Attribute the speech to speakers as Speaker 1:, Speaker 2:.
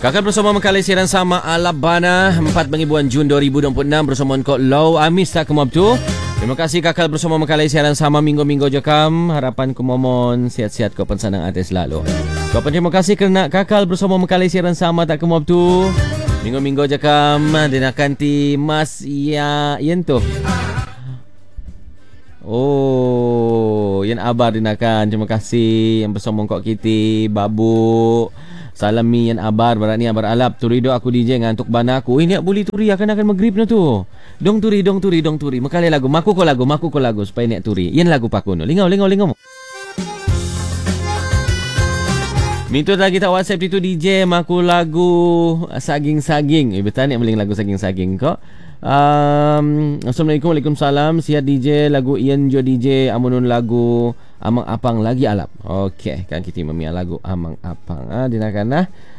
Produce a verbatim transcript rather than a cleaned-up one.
Speaker 1: Kakak bersama Makalai siaran sama Alabana empat bagi bulan Jun dua ribu dua puluh enam bersama Kok Low Amis tak kemab tu. Terima kasih kakak bersama Makalai siaran sama minggu-minggu jakam. Harapan ku momon sihat-sihat kau pensanang atas selalu. Kau terima kasih kerana kakak bersama Makalai siaran sama tak kemab tu. Minggu-minggu jakam dinakan ti Mas ya yen tu. Oh, yang abar dinakan. Terima kasih yang bersama Kok Kiti, Babu. Salami yang abar barat ni abar alap turido aku D J ngantuk bana aku. Eh ni boleh turi akan akan maghrib na tu. Dong turi dong turi dong turi. Makalai lagu maku ko lagu maku ko lagu supaya ni turi. Yan lagu paku no. Lingau lingau lingau. Minta lagi tak WhatsApp itu D J maku lagu saging-saging. Eh betul ni meling lagu saging-saging kok. Um, Assalamualaikum, Waalaikumsalam. Sihat D J lagu Ian Jo D J amunun lagu Amang Apang lagi alap. Okey, kan kita memia lagu Amang Apang. Ah, dinakan ah.